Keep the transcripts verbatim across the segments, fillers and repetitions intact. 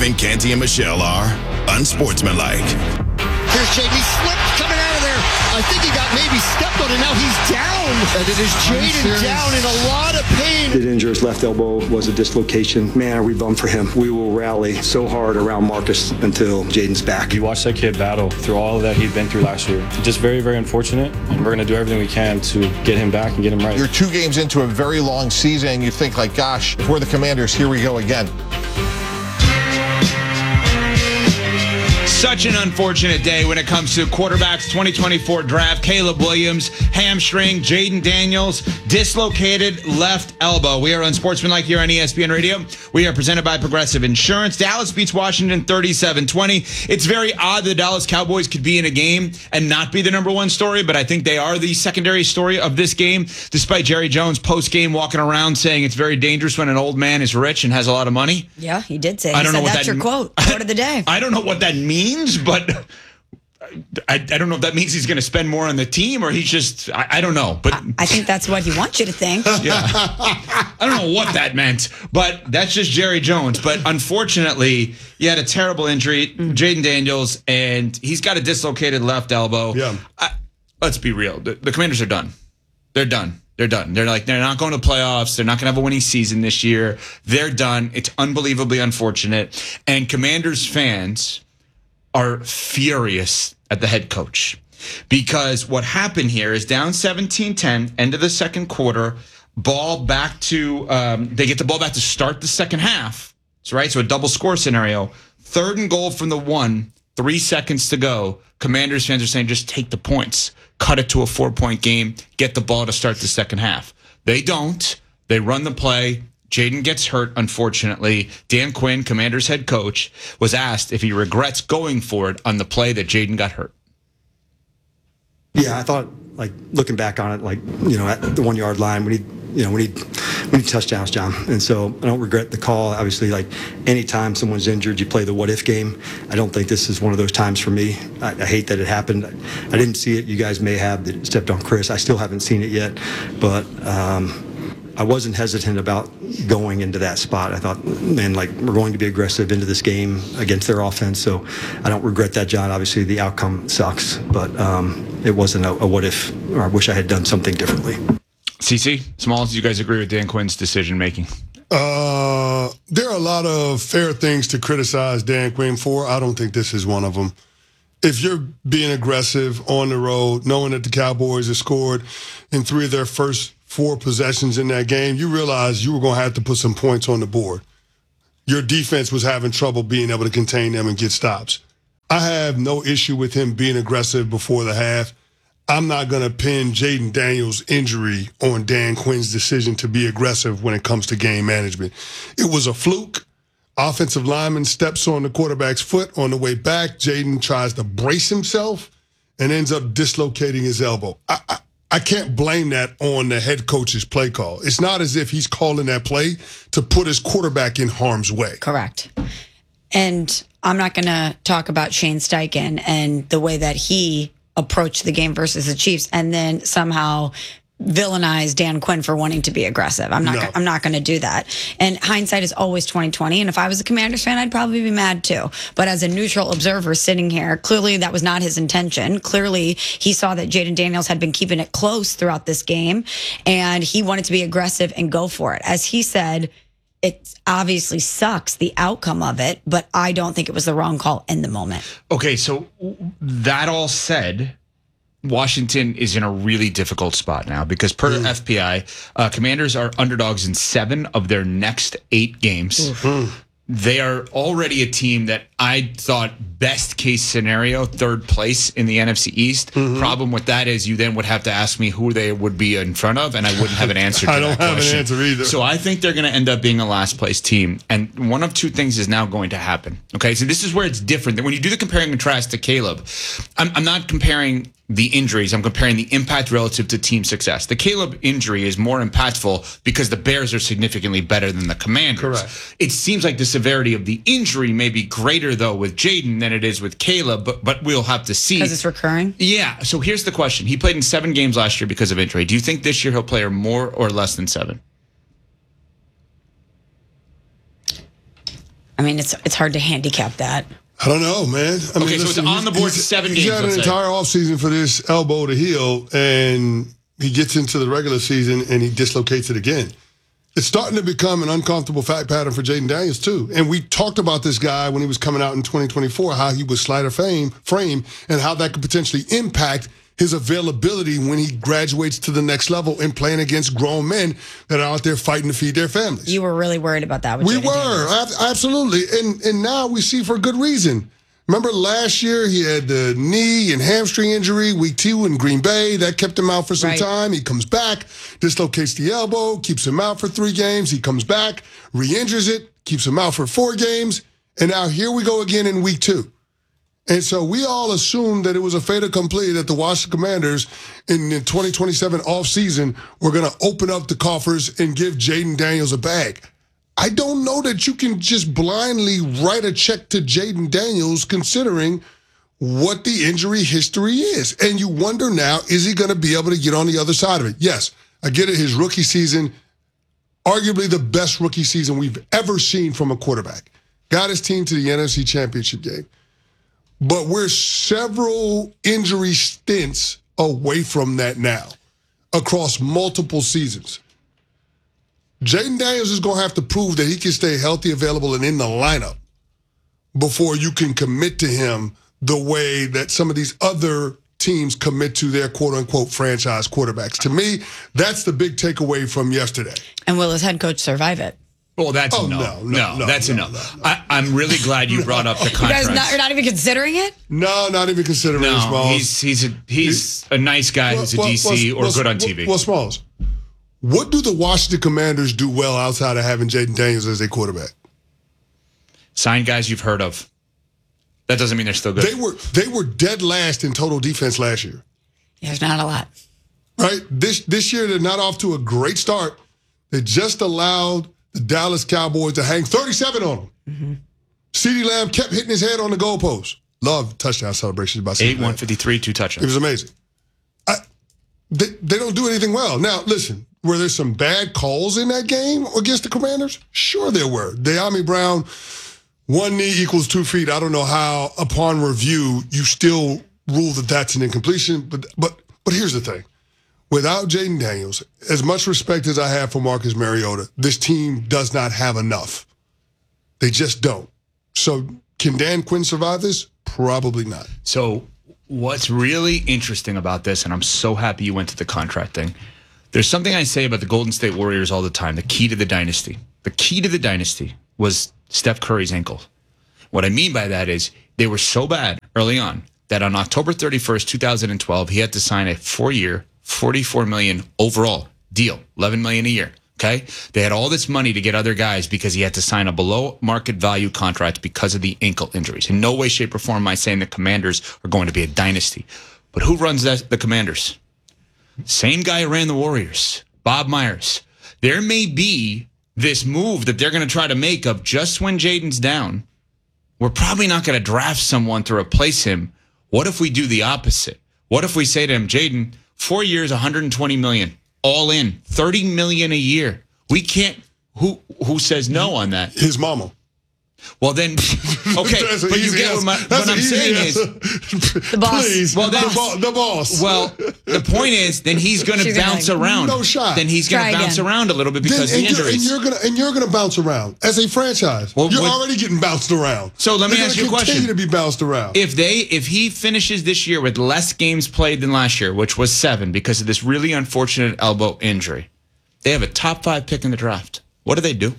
Kevin, Canty, and Michelle are unsportsmanlike. Here's Jaden. He slipped coming out of there. I think he got maybe stepped on, and now he's down. And it is Jaden down in a lot of pain. Did injure his left elbow, was a dislocation. Man, are we bummed for him. We will rally so hard around Marcus until Jaden's back. You watch that kid battle through all of that he'd been through last year. Just very, very unfortunate, and we're going to do everything we can to get him back and get him right. You're two games into a very long season, and you think, like, gosh, if we're the Commanders, here we go again. Such an unfortunate day when it comes to quarterbacks twenty twenty-four draft. Caleb Williams, hamstring. Jaden Daniels, dislocated left elbow. We are Unsportsmanlike here on E S P N Radio. We are presented by Progressive Insurance. Dallas beats Washington thirty-seven twenty. It's very odd the Dallas Cowboys could be in a game and not be the number one story, but I think they are the secondary story of this game, despite Jerry Jones post-game walking around saying it's very dangerous when an old man is rich and has a lot of money. Yeah, he did say. He I don't said know what that's that your quote. Quote of the day. I don't know what that means. But I, I don't know if that means he's going to spend more on the team or he's just, I, I don't know. But I, I think that's what he wants you to think. Yeah. I don't know what that meant, but that's just Jerry Jones. But unfortunately, he had a terrible injury, mm. Jaden Daniels, and he's got a dislocated left elbow. Yeah. I, let's be real. The, the Commanders are done. They're done. They're done. They're like, they're not going to playoffs. They're not going to have a winning season this year. They're done. It's unbelievably unfortunate. And Commanders fans are furious at the head coach because what happened here is down seventeen ten, end of the second quarter, ball back to, um, they get the ball back to start the second half. That's right. So a double score scenario, third and goal from the one, three seconds to go. Commanders fans are saying, just take the points, cut it to a four point game, get the ball to start the second half. They don't. They run the play. Jaden gets hurt, unfortunately. Dan Quinn, Commanders head coach, was asked if he regrets going for it on the play that Jaden got hurt. Yeah, I thought, like, looking back on it, like, you know, at the one-yard line, we need, you know, we need, we need touchdowns, John. And so I don't regret the call. Obviously, like, anytime someone's injured, you play the what-if game. I don't think this is one of those times for me. I, I hate that it happened. I, I didn't see it. You guys may have that it stepped on Chris. I still haven't seen it yet. But um, I wasn't hesitant about going into that spot. I thought, man, like, we're going to be aggressive into this game against their offense. So I don't regret that, John. Obviously, the outcome sucks, but um, it wasn't a, a what if, or I wish I had done something differently. C C, Smalls, do you guys agree with Dan Quinn's decision making? Uh, there are a lot of fair things to criticize Dan Quinn for. I don't think this is one of them. If you're being aggressive on the road, knowing that the Cowboys have scored in three of their first four possessions in that game, you realize you were going to have to put some points on the board. Your defense was having trouble being able to contain them and get stops. I have no issue with him being aggressive before the half. I'm not going to pin Jaden Daniels' injury on Dan Quinn's decision to be aggressive when it comes to game management. It was a fluke. Offensive lineman steps on the quarterback's foot on the way back. Jaden tries to brace himself and ends up dislocating his elbow. I, I, I can't blame that on the head coach's play call. It's not as if he's calling that play to put his quarterback in harm's way. Correct. And I'm not going to talk about Shane Steichen and the way that he approached the game versus the Chiefs and then somehow villainize Dan Quinn for wanting to be aggressive. I'm not. No. I'm not going to do that. And hindsight is always twenty twenty. And if I was a Commanders fan, I'd probably be mad too. But as a neutral observer sitting here, clearly that was not his intention. Clearly he saw that Jaden Daniels had been keeping it close throughout this game, and he wanted to be aggressive and go for it. As he said, it obviously sucks, the outcome of it, but I don't think it was the wrong call in the moment. Okay, so that all said, Washington is in a really difficult spot now because per mm. F P I, uh, Commanders are underdogs in seven of their next eight games. Mm. They are already a team that I thought best case scenario, third place in the N F C East. Mm-hmm. Problem with that is you then would have to ask me who they would be in front of, and I wouldn't have an answer to I that don't have question. an answer either. So I think they're going to end up being a last place team. And one of two things is now going to happen. Okay, so this is where it's different. When you do the comparing and contrast to Caleb, I'm, I'm not comparing the injuries. I'm comparing the impact relative to team success. The Caleb injury is more impactful because the Bears are significantly better than the Commanders. Correct. It seems like the severity of the injury may be greater, though, with Jaden than it is with Caleb, but but we'll have to see. Because it's recurring? Yeah. So here's the question. He played in seven games last year because of injury. Do you think this year he'll play more or less than seven? I mean, it's it's hard to handicap that. I don't know, man. I okay, mean, so listen, it's on the board he's, seven he's games. had an entire offseason for this elbow to heal, and he gets into the regular season and he dislocates it again. It's starting to become an uncomfortable fact pattern for Jaden Daniels, too. And we talked about this guy when he was coming out in twenty twenty-four, how he was slider fame, frame, and how that could potentially impact his availability when he graduates to the next level and playing against grown men that are out there fighting to feed their families. You were really worried about that with We Jaden were, Daniels. ab- absolutely. And, and now we see for good reason. Remember last year he had the knee and hamstring injury, week two in Green Bay. That kept him out for some Right. time. He comes back, dislocates the elbow, keeps him out for three games. He comes back, re-injures it, keeps him out for four games. And now here we go again in week two. And so we all assumed that it was a fait accompli that the Washington Commanders in the twenty twenty-seven offseason were going to open up the coffers and give Jaden Daniels a bag. I don't know that you can just blindly write a check to Jaden Daniels considering what the injury history is. And you wonder now, is he going to be able to get on the other side of it? Yes, I get it. His rookie season, arguably the best rookie season we've ever seen from a quarterback. Got his team to the N F C Championship game. But we're several injury stints away from that now across multiple seasons. Jaden Daniels is going to have to prove that he can stay healthy, available, and in the lineup before you can commit to him the way that some of these other teams commit to their quote-unquote franchise quarterbacks. To me, that's the big takeaway from yesterday. And will his head coach survive it? Well, that's Oh, a no. no, No, no, no, that's no, a no. no, no. I, I'm really glad you brought up the You contract. guys not, you're not even considering it? No, not even considering no, Smalls. he's he's a he's a nice guy who's a D C or good on T V. Well, Smalls, what do the Washington Commanders do well outside of having Jaden Daniels as their quarterback? Sign guys you've heard of. That doesn't mean they're still good. They were they were dead last in total defense last year. Yeah, there's not a lot. Right? This this year they're not off to a great start. They just allowed the Dallas Cowboys to hang thirty-seven on them. Mm-hmm. CeeDee Lamb kept hitting his head on the goalpost. Love touchdown celebrations by CeeDee Eight, Lamb. one fifty-three, two It touchdowns. was amazing. I, they, they don't do anything well. Now, listen, were there some bad calls in that game against the Commanders? Sure there were. De'Ami Brown, one knee equals two feet. I don't know how, upon review, you still rule that that's an incompletion. But but but here's the thing. Without Jaden Daniels, as much respect as I have for Marcus Mariota, this team does not have enough. They just don't. So can Dan Quinn survive this? Probably not. So what's really interesting about this, and I'm so happy you went to the contract thing, there's something I say about the Golden State Warriors all the time, the key to the dynasty. The key to the dynasty was Steph Curry's ankle. What I mean by that is they were so bad early on that on October thirty-first, two thousand twelve, he had to sign a four-year, forty-four million dollars overall deal, eleven million dollars a year. Okay? They had all this money to get other guys because he had to sign a below market value contract because of the ankle injuries. In no way, shape, or form am I saying the Commanders are going to be a dynasty. But who runs that, the Commanders? Same guy who ran the Warriors, Bob Myers. There may be this move that they're going to try to make of just when Jaden's down, we're probably not going to draft someone to replace him. What if we do the opposite? What if we say to him, Jaden, four years, one hundred twenty million dollars, all in, thirty million dollars a year. We can't. Who who says no on that? His mama. Well, then, okay, That's an but you easy get what, answer. my, That's what an I'm easy saying is, answer. The boss. Please, Well, the, that's- bo- the boss. well, the point is, then he's going to She's gonna bounce like, around. no shot. Then he's going Try to bounce again. around a little bit Then- because of and the you're, and injuries. you're gonna and you're gonna bounce around as a franchise. Well, you're what- already getting bounced around. So let me You're ask gonna you a question. Continue to be bounced around. If they, if he finishes this year with less games played than last year, which was seven because of this really unfortunate elbow injury, they have a top five pick in the draft. What do they do?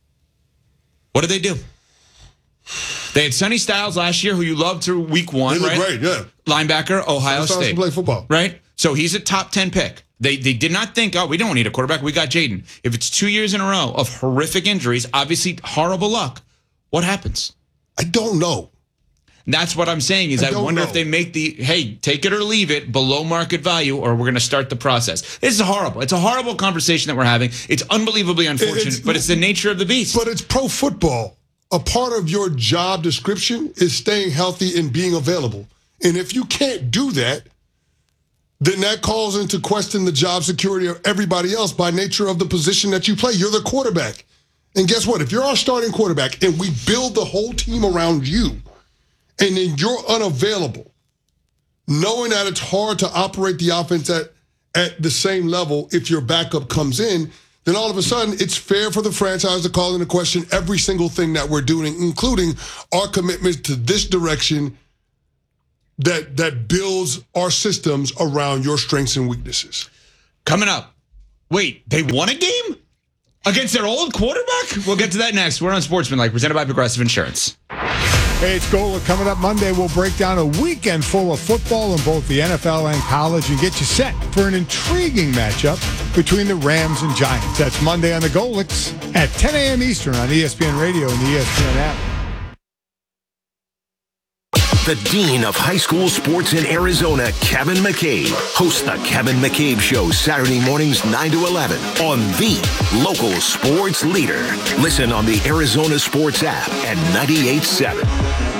What do they do? They had Sonny Styles last year, who you loved through week one, They look right? great, yeah. Linebacker, Ohio Styles State. can play football. Right? So he's a top ten pick. They they did not think, oh, we don't need a quarterback. We got Jaden. If it's two years in a row of horrific injuries, obviously horrible luck, what happens? I don't know. And that's what I'm saying is I I, don't wonder know. if they make the, hey, take it or leave it below market value or we're going to start the process. This is horrible. It's a horrible conversation that we're having. It's unbelievably unfortunate, It's- but it's the nature of the beast. But it's pro football. A part of your job description is staying healthy and being available. And if you can't do that, then that calls into question the job security of everybody else by nature of the position that you play. You're the quarterback. And guess what? If you're our starting quarterback and we build the whole team around you, and then you're unavailable, knowing that it's hard to operate the offense at, at the same level if your backup comes in, then all of a sudden it's fair for the franchise to call into question every single thing that we're doing, including our commitment to this direction that that builds our systems around your strengths and weaknesses. Coming up. Wait, they won a game? Against their old quarterback? We'll get to that next. We're on Sportsmanlike, presented by Progressive Insurance. Hey, it's Gola. Coming up Monday, we'll break down a weekend full of football in both the N F L and college and get you set for an intriguing matchup between the Rams and Giants. That's Monday on the Golix at ten a.m. Eastern on E S P N Radio and the E S P N app. The Dean of High School Sports in Arizona, Kevin McCabe, hosts the Kevin McCabe Show Saturday mornings nine to eleven on the local sports leader. Listen on the Arizona Sports app at ninety-eight point seven.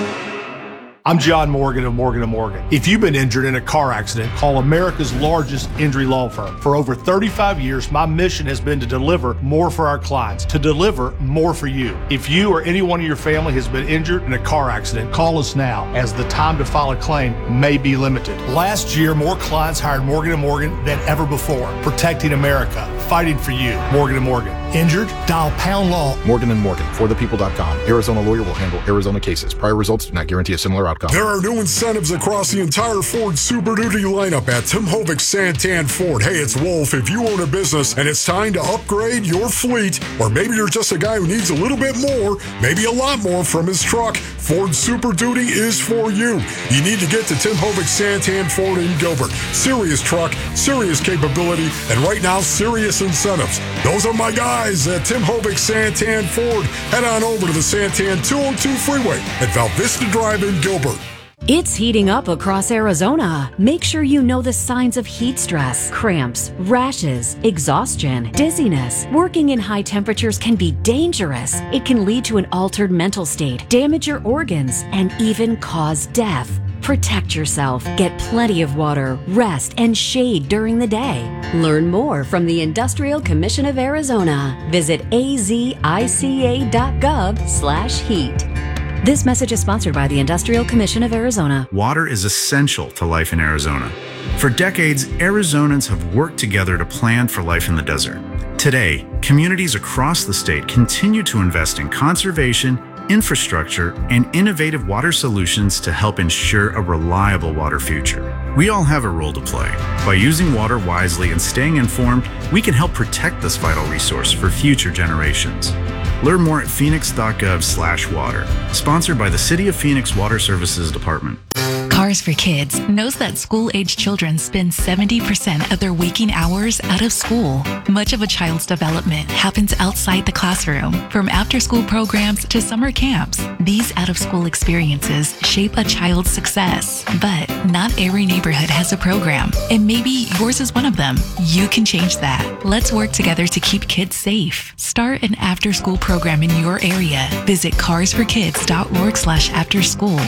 I'm John Morgan of Morgan and Morgan. If you've been injured in a car accident, call America's largest injury law firm. For over thirty-five years, my mission has been to deliver more for our clients, to deliver more for you. If you or anyone in your family has been injured in a car accident, call us now, as the time to file a claim may be limited. Last year, more clients hired Morgan and Morgan than ever before, protecting America, fighting for you. Morgan and Morgan. Injured? Dial pound law. Morgan and Morgan, for the people dot com. Arizona lawyer will handle Arizona cases. Prior results do not guarantee a similar outcome. There are new incentives across the entire Ford Super Duty lineup at Tim Hovick Santan Ford. Hey, it's Wolf. If you own a business and it's time to upgrade your fleet, or maybe you're just a guy who needs a little bit more, maybe a lot more from his truck, Ford Super Duty is for you. You need to get to Tim Hovick Santan Ford in Gilbert. Serious truck, serious capability, and right now, serious incentives. Those are my guys at Tim Hovick Santan Ford. Head on over to the Santan two oh two freeway at Val Vista Drive in Gilbert. It's heating up across Arizona. Make sure you know the signs of heat stress, cramps, rashes, exhaustion, dizziness. Working in high temperatures can be dangerous. It can lead to an altered mental state, damage your organs, and even cause death. Protect yourself. Get plenty of water, rest, and shade during the day. Learn more from the Industrial Commission of Arizona. Visit a z i c a dot gov slash heat. This message is sponsored by the Industrial Commission of Arizona. Water is essential to life in Arizona. For decades, Arizonans have worked together to plan for life in the desert. Today, communities across the state continue to invest in conservation, infrastructure, and innovative water solutions to help ensure a reliable water future. We all have a role to play. By using water wisely and staying informed, we can help protect this vital resource for future generations. Learn more at phoenix dot gov slash water. Sponsored by the City of Phoenix Water Services Department. Cars for Kids knows that school-age children spend seventy percent of their waking hours out of school. Much of a child's development happens outside the classroom, from after-school programs to summer camps. These out-of-school experiences shape a child's success, but not every neighborhood has a program, and maybe yours is one of them. You can change that. Let's work together to keep kids safe. Start an after-school program in your area. Visit cars for kids dot org slash after school.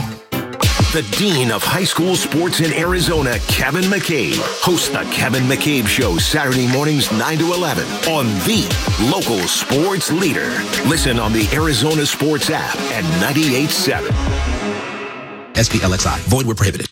The Dean of High School Sports in Arizona, Kevin McCabe, hosts the Kevin McCabe Show Saturday mornings nine to eleven on the local sports leader. Listen on the Arizona Sports app at ninety-eight point seven. S P L X I. Void where prohibited.